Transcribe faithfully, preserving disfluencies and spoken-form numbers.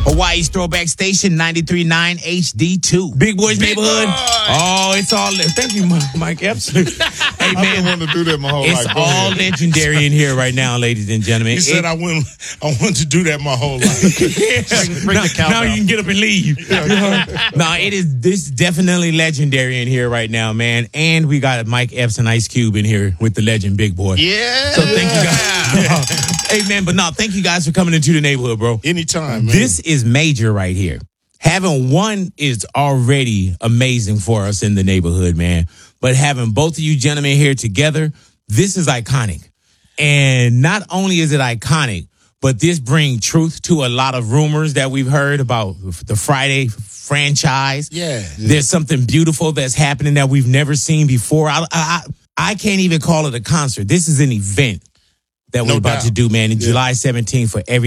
Hawaii's Throwback Station, ninety-three point nine H D two. Big Boys Big Neighborhood. Boy. Oh, it's all... Thank you, Mike Epps. Hey, I've man. been wanting to do that my whole It's life. Go all ahead. legendary in here right now, ladies and gentlemen. You said It- I went. I wanted to do that my whole life. Bring now, the countdown. now you can get up and leave. No, it is this definitely legendary in here right now, man. And we got Mike Epps and Ice Cube in here with the legend Big Boy. Yeah. So thank you guys. Hey, man, but no, thank you guys for coming into the neighborhood, bro. Anytime, man. This is major right here. Having one is already amazing for us in the neighborhood, man. But having both of you gentlemen here together, this is iconic. And not only is it iconic, but this brings truth to a lot of rumors that we've heard about the Friday franchise. Yeah. There's something beautiful that's happening that we've never seen before. I, I, I can't even call it a concert. This is an event that No we're about doubt. to do, man, in Yeah. July seventeenth for every